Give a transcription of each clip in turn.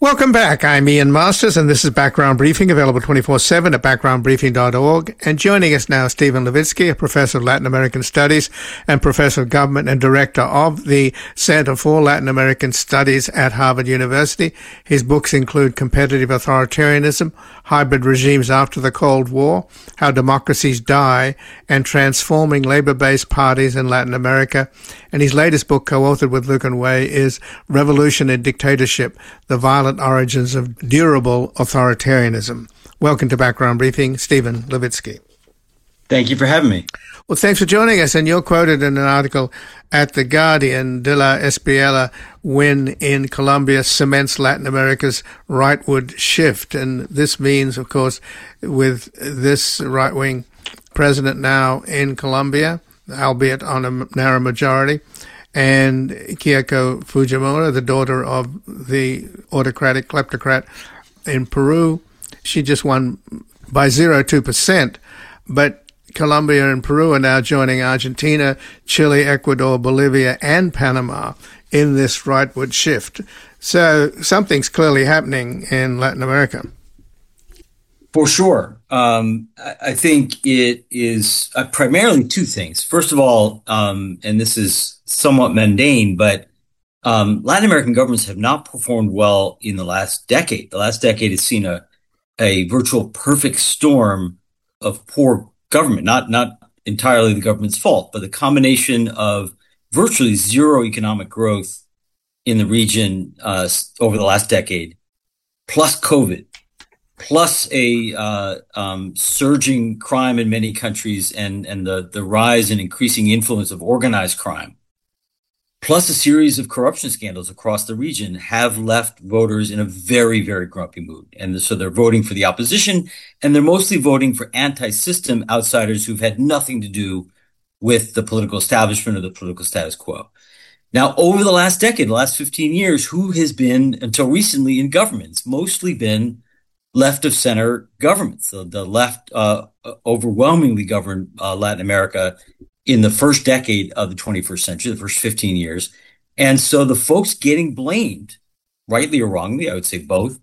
Welcome back. I'm Ian Masters, and this is Background Briefing, available 24/7 at backgroundbriefing.org. And joining us now, Stephen Levitsky, a professor of Latin American Studies and professor of government and director of the Center for Latin American Studies at Harvard University. His books include Competitive Authoritarianism, Hybrid Regimes After the Cold War, How Democracies Die, and Transforming Labor-Based Parties in Latin America. And his latest book, co-authored with Lucan Way, is Revolution and Dictatorship, The Violent Origins of Durable Authoritarianism. Welcome to Background Briefing, Stephen Levitsky. Thank you for having me. Well, thanks for joining us. And you're quoted in an article at The Guardian, De La Espriella win in Colombia cements Latin America's rightward shift. And this means, of course, with this right-wing president now in Colombia, albeit on a narrow majority, and Keiko Fujimori, the daughter of the autocratic kleptocrat in Peru, she just won by 0.2%. But Colombia and Peru are now joining Argentina, Chile, Ecuador, Bolivia, and Panama in this rightward shift. So something's clearly happening in Latin America. For sure. I think it is primarily two things. First of all, and this is somewhat mundane, but Latin American governments have not performed well in the last decade. The last decade has seen a virtual perfect storm of poor government, not entirely the government's fault, but the combination of virtually zero economic growth in the region over the last decade, plus COVID, plus a surging crime in many countries and the rise and increasing influence of organized crime, plus a series of corruption scandals across the region have left voters in a very, very grumpy mood. And so they're voting for the opposition, and they're mostly voting for anti-system outsiders who've had nothing to do with the political establishment or the political status quo. Now, over the last decade, the last 15 years, who has been, until recently, in government? It's mostly been left of center governments. So the left overwhelmingly governed Latin America in the first decade of the 21st century, the first 15 years. And so the folks getting blamed, rightly or wrongly, I would say both,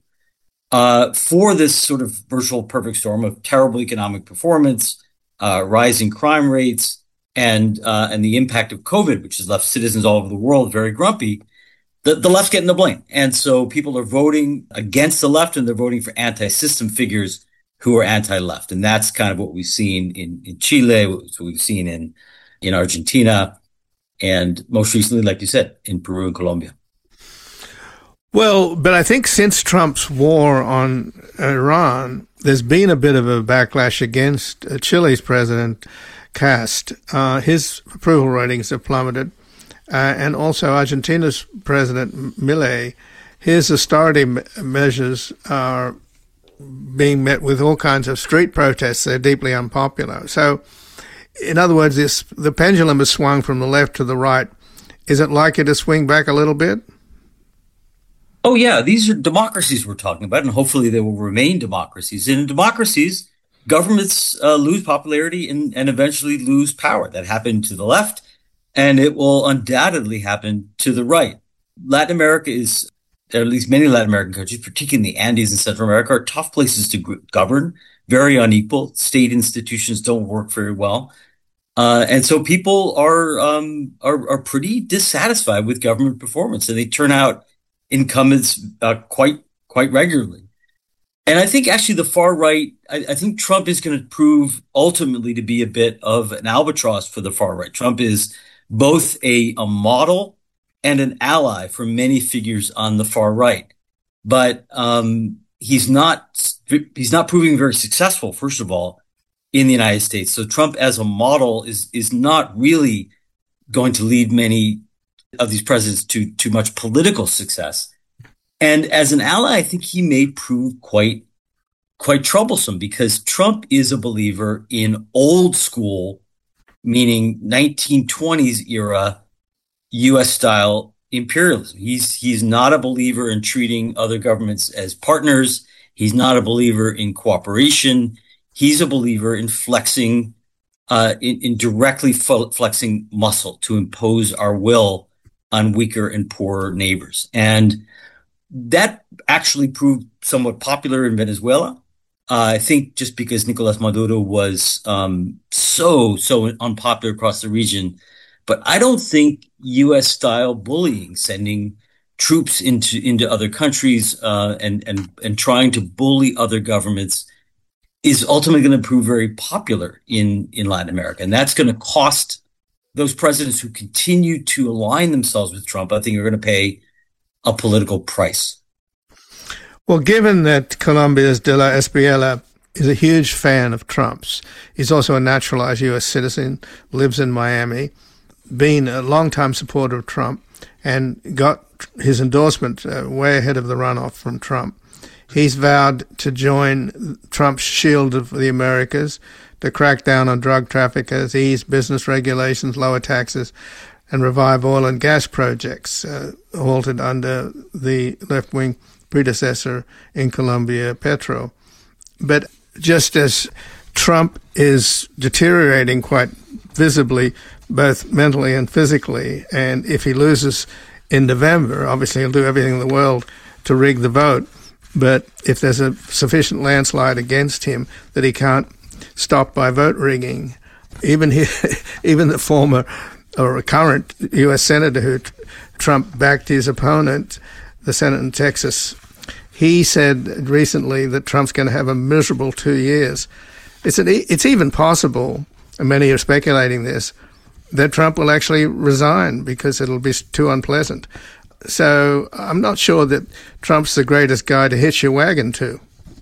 for this sort of virtual perfect storm of terrible economic performance, rising crime rates, and the impact of COVID, which has left citizens all over the world very grumpy, the left's getting the blame. And so people are voting against the left, and they're voting for anti-system figures who are anti-left. And that's kind of what we've seen in Chile, what we've seen in Argentina, and most recently, like you said, in Peru and Colombia. Well, but I think since Trump's war on Iran, there's been a bit of a backlash against Chile's president, Kast. His approval ratings have plummeted. And also Argentina's president, Milei, his austerity measures are being met with all kinds of street protests. They're deeply unpopular. So, in other words, the pendulum has swung from the left to the right. Is it likely to swing back a little bit? Oh, yeah. These are democracies we're talking about, and hopefully they will remain democracies. And in democracies, governments lose popularity and eventually lose power. That happened to the left, and it will undoubtedly happen to the right. Latin America is, or at least many Latin American countries, particularly in the Andes and Central America, are tough places to govern, very unequal. State institutions don't work very well. And so people are pretty dissatisfied with government performance, and they turn out incumbents quite regularly. And I think actually the far right, I think Trump is going to prove ultimately to be a bit of an albatross for the far right. Trump is both a model and an ally for many figures on the far right. But he's not proving very successful, first of all, in the United States. So Trump as a model is not really going to lead many of these presidents to much political success. And as an ally, I think he may prove quite troublesome, because Trump is a believer in old school, meaning 1920s era U.S. style imperialism. He's not a believer in treating other governments as partners. He's not a believer in cooperation. He's a believer in flexing, in directly flexing muscle to impose our will on weaker and poorer neighbors. And That actually proved somewhat popular in Venezuela. I think just because Nicolas Maduro was so unpopular across the region, but I don't think U.S. style bullying, sending troops into other countries and trying to bully other governments is ultimately going to prove very popular in Latin America, and that's going to cost those presidents who continue to align themselves with Trump. I think are going to pay a political price. Well, given that Colombia's De La Espriella is a huge fan of Trump's, he's also a naturalized U.S. citizen, lives in Miami, been a longtime supporter of Trump, and got his endorsement way ahead of the runoff from Trump. He's vowed to join Trump's Shield of the Americas to crack down on drug traffickers, ease business regulations, lower taxes, and revive oil and gas projects halted under the left-wing predecessor in Colombia, Petro. But just as Trump is deteriorating quite visibly, both mentally and physically, and if he loses in November, obviously he'll do everything in the world to rig the vote. But if there's a sufficient landslide against him that he can't stop by vote rigging, even the former or current U.S. senator who Trump backed his opponent, the senator in Texas, he said recently that Trump's going to have a miserable 2 years. It's even possible, and many are speculating this, that Trump will actually resign because it'll be too unpleasant. So I'm not sure that Trump's the greatest guy to hitch your wagon to.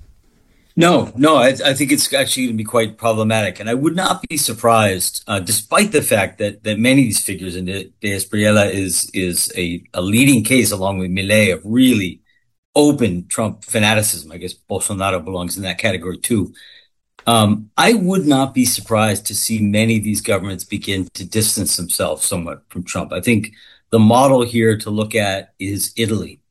No, I think it's actually going to be quite problematic. And I would not be surprised, despite the fact that many of these figures, and De Espriella is a leading case along with Milei of really open Trump fanaticism. I guess Bolsonaro belongs in that category too. I would not be surprised to see many of these governments begin to distance themselves somewhat from Trump. I think the model here to look at is Italy,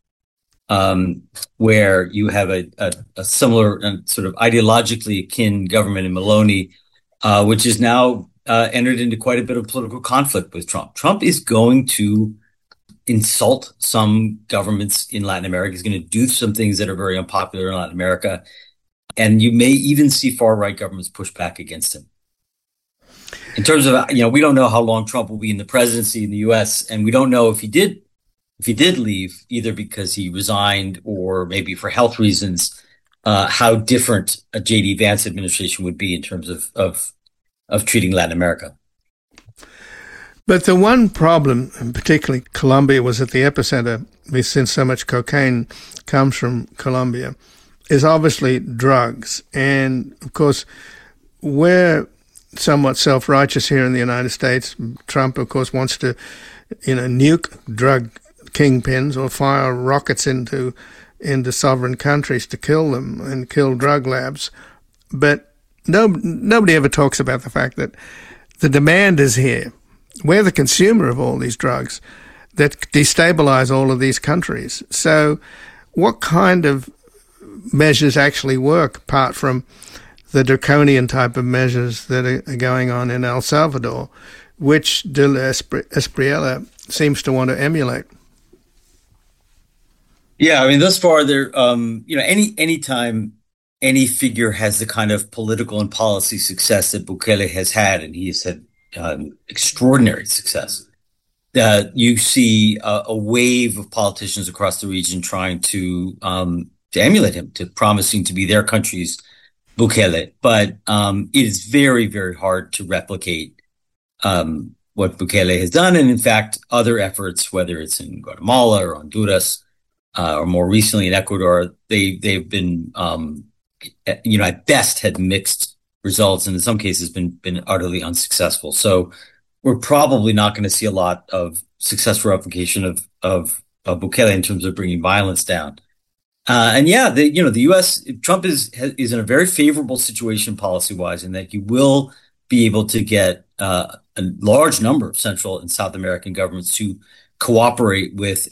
where you have a similar and sort of ideologically akin government in Meloni, which is now entered into quite a bit of political conflict with Trump. Trump is going to insult some governments in Latin America. He's going to do some things that are very unpopular in Latin America. And you may even see far-right governments push back against him. In terms of, we don't know how long Trump will be in the presidency in the U.S., and we don't know if he did leave, either because he resigned or maybe for health reasons, how different a J.D. Vance administration would be in terms of treating Latin America. But the one problem, and particularly Colombia was at the epicenter, since so much cocaine comes from Colombia, is obviously drugs. And, of course, we're somewhat self-righteous here in the United States. Trump, of course, wants to, nuke drug kingpins or fire rockets into sovereign countries to kill them and kill drug labs. But nobody ever talks about the fact that the demand is here. We're the consumer of all these drugs that destabilize all of these countries. So what kind of measures actually work apart from the draconian type of measures that are going on in El Salvador, which De La Espriella seems to want to emulate? Yeah, I mean, thus far, there, any time any figure has the kind of political and policy success that Bukele has had, and he has had extraordinary success, you see a wave of politicians across the region trying to emulate him, to promising to be their country's Bukele. But it is very, very hard to replicate what Bukele has done. And in fact, other efforts, whether it's in Guatemala or Honduras, or more recently in Ecuador, they've been, at best had mixed results, and in some cases been utterly unsuccessful. So we're probably not going to see a lot of successful replication of Bukele in terms of bringing violence down. The U.S. Trump is in a very favorable situation policy-wise, in that you will be able to get a large number of Central and South American governments to cooperate with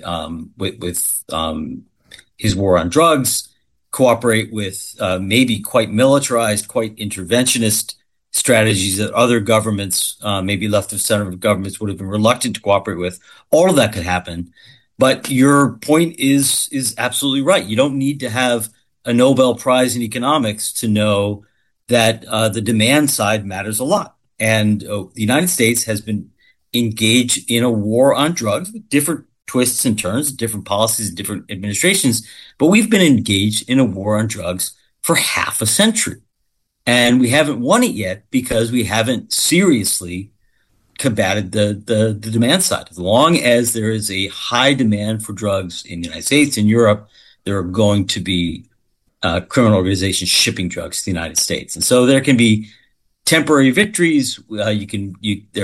his war on drugs, cooperate with maybe quite militarized, quite interventionist strategies that other governments, maybe left of center governments, would have been reluctant to cooperate with. All of that could happen. But your point is absolutely right. You don't need to have a Nobel Prize in economics to know that the demand side matters a lot. And the United States has been engaged in a war on drugs with different twists and turns, different policies, different administrations. But we've been engaged in a war on drugs for half a century. And we haven't won it yet because we haven't seriously combated the demand side. As long as there is a high demand for drugs in the United States and Europe, there are going to be criminal organizations shipping drugs to the United States. And so there can be temporary victories. You can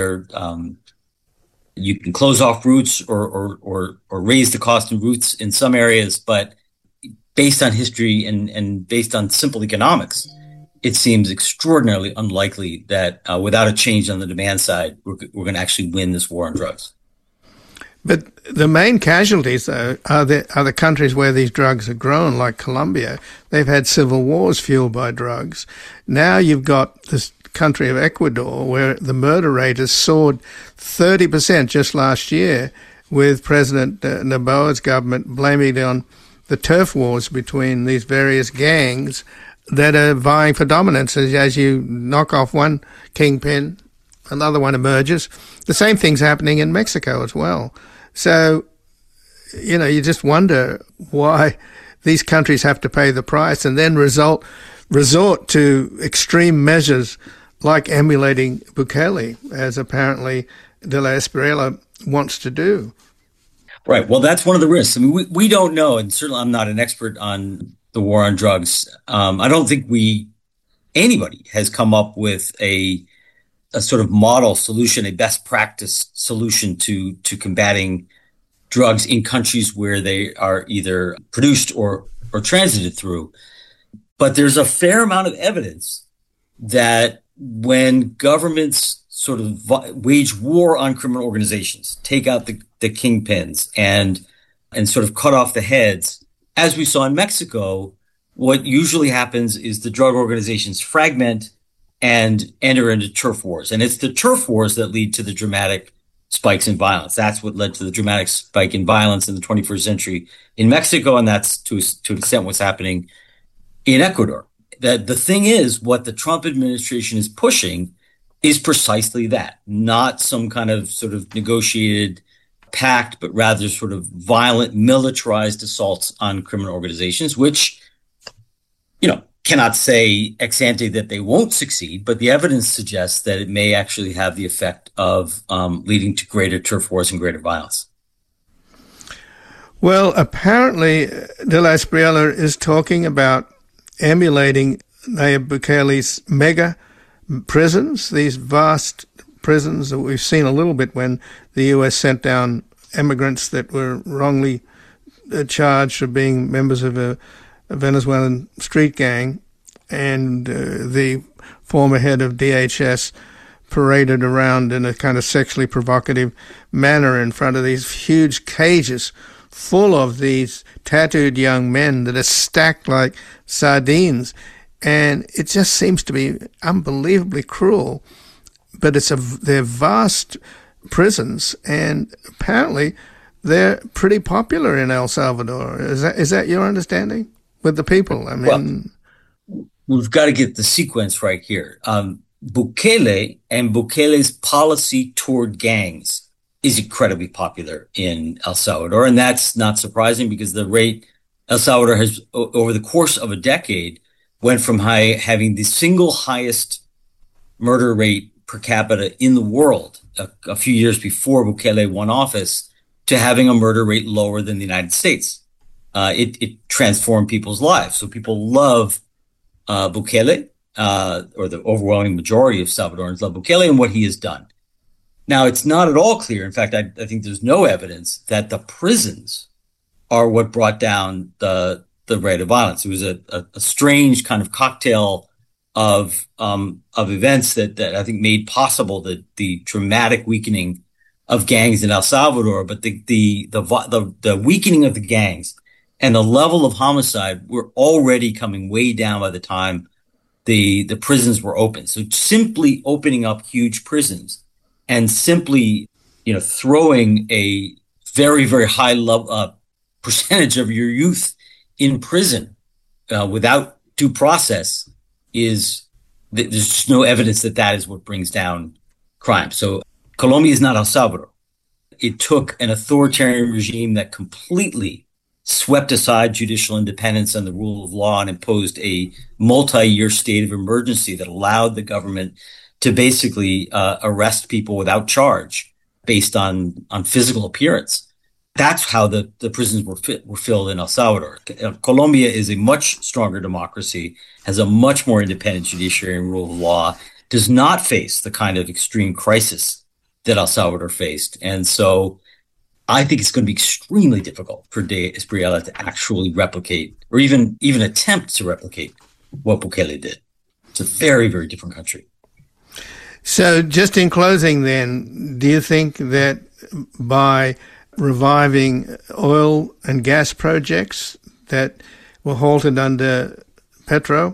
close off routes or raise the cost of routes in some areas, but based on history and based on simple economics, it seems extraordinarily unlikely that without a change on the demand side, we're going to actually win this war on drugs. But the main casualties, though, are the countries where these drugs are grown, like Colombia. They've had civil wars fueled by drugs. Now you've got this country of Ecuador, where the murder rate has soared 30% just last year, with President Noboa's government blaming it on the turf wars between these various gangs that are vying for dominance. As you knock off one kingpin, another one emerges. The same thing's happening in Mexico as well. So, you just wonder why these countries have to pay the price and then resort to extreme measures like emulating Bukele, as apparently De La Espriella wants to do. Right. Well, that's one of the risks. I mean, we don't know, and certainly I'm not an expert on the war on drugs. I don't think anybody has come up with a sort of model solution, a best practice solution to combating drugs in countries where they are either produced or transited through. But there's a fair amount of evidence that when governments sort of wage war on criminal organizations, take out the kingpins and sort of cut off the heads, as we saw in Mexico, what usually happens is the drug organizations fragment and enter into turf wars. And it's the turf wars that lead to the dramatic spikes in violence. That's what led to the dramatic spike in violence in the 21st century in Mexico. And that's to an extent what's happening in Ecuador. That the thing is, what the Trump administration is pushing is precisely that, not some kind of sort of negotiated pact, but rather sort of violent, militarized assaults on criminal organizations, which, cannot say ex ante that they won't succeed, but the evidence suggests that it may actually have the effect of leading to greater turf wars and greater violence. Well, apparently, De La Espriella is talking about emulating Nayib Bukele's mega prisons, these vast prisons that we've seen a little bit when the U.S. sent down immigrants that were wrongly charged of being members of a Venezuelan street gang, and the former head of DHS paraded around in a kind of sexually provocative manner in front of these huge cages full of these tattooed young men that are stacked like sardines. And it just seems to be unbelievably cruel. But they're vast prisons, and apparently they're pretty popular in El Salvador. Is that your understanding with the people? I mean, well, we've got to get the sequence right here. Bukele and Bukele's policy toward gangs is incredibly popular in El Salvador, and that's not surprising because El Salvador has, over the course of a decade, went from having the single highest murder rate per capita in the world a few years before Bukele won office to having a murder rate lower than the United States. It transformed people's lives. So people love Bukele, or the overwhelming majority of Salvadorans love Bukele and what he has done. Now, it's not at all clear. In fact, I think there's no evidence that the prisons are what brought down the rate of violence. It was a strange kind of cocktail of events that I think made possible the dramatic weakening of gangs in El Salvador. But the weakening of the gangs and the level of homicide were already coming way down by the time the prisons were open. So simply opening up huge prisons and simply, throwing a very, very high percentage of your youth in prison without due process there's just no evidence that is what brings down crime. So Colombia is not El Salvador. It took an authoritarian regime that completely swept aside judicial independence and the rule of law and imposed a multi-year state of emergency that allowed the government to basically arrest people without charge based on physical appearance. That's how the prisons were filled in El Salvador. Colombia is a much stronger democracy, has a much more independent judiciary and rule of law, does not face the kind of extreme crisis that El Salvador faced. And so I think it's going to be extremely difficult for de Espriella to actually replicate or even attempt to replicate what Bukele did. It's a very, very different country. So just in closing then, do you think that by reviving oil and gas projects that were halted under Petro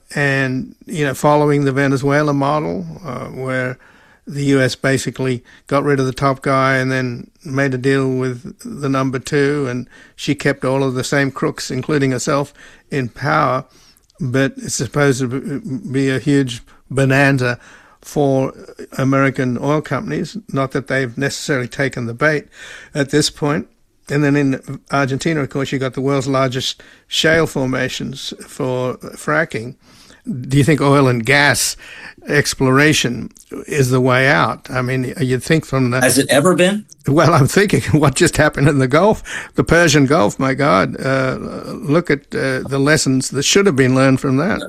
and, following the Venezuela model where the U.S. basically got rid of the top guy and then made a deal with the number two, and she kept all of the same crooks, including herself, in power, but it's supposed to be a huge bonanza for American oil companies, not that they've necessarily taken the bait at this point. And then in Argentina, of course, you got the world's largest shale formations for fracking. Do you think oil and gas exploration is the way out? I mean, you'd think from the... Has it ever been? Well, I'm thinking what just happened in the Gulf, the Persian Gulf, my God. Look at the lessons that should have been learned from that.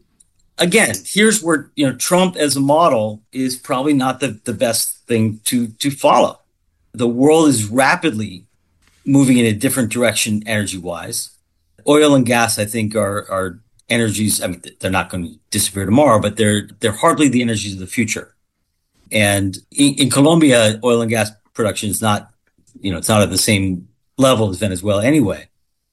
Again, here's where, Trump as a model is probably not the best thing to follow. The world is rapidly moving in a different direction energy-wise. Oil and gas, I think, are energies. I mean, they're not going to disappear tomorrow, but they're hardly the energies of the future. And in Colombia, oil and gas production is not, it's not at the same level as Venezuela anyway.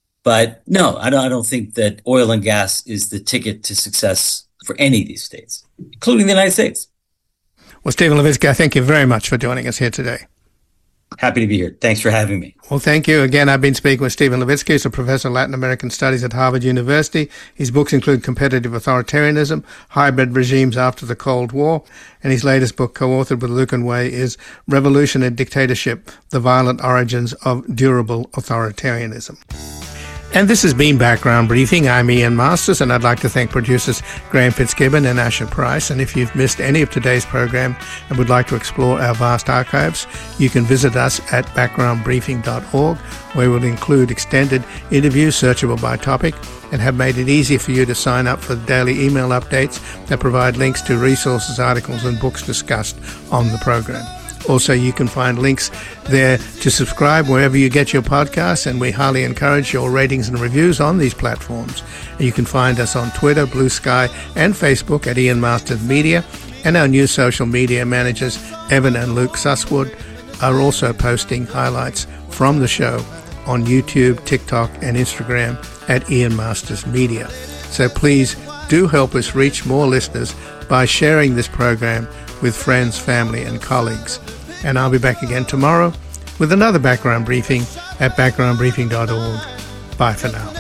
But no, I don't think that oil and gas is the ticket to success for any of these states, including the United States. Well, Stephen Levitsky, I thank you very much for joining us here today. Happy to be here. Thanks for having me. Well, thank you. Again, I've been speaking with Stephen Levitsky. He's a professor of Latin American Studies at Harvard University. His books include Competitive Authoritarianism, Hybrid Regimes After the Cold War, and his latest book, co-authored with Lucan Way, is Revolution and Dictatorship, The Violent Origins of Durable Authoritarianism. And this has been Background Briefing. I'm Ian Masters, and I'd like to thank producers Graham Fitzgibbon and Asher Price. And if you've missed any of today's program and would like to explore our vast archives, you can visit us at backgroundbriefing.org, where we'll include extended interviews searchable by topic and have made it easy for you to sign up for the daily email updates that provide links to resources, articles, and books discussed on the program. Also, you can find links there to subscribe wherever you get your podcasts, and we highly encourage your ratings and reviews on these platforms. And you can find us on Twitter, Blue Sky, and Facebook at Ian Masters Media, and our new social media managers, Evan and Luke Susswood, are also posting highlights from the show on YouTube, TikTok, and Instagram at Ian Masters Media. So please do help us reach more listeners by sharing this program with friends, family, and colleagues. And I'll be back again tomorrow with another Background Briefing at backgroundbriefing.org. Bye for now.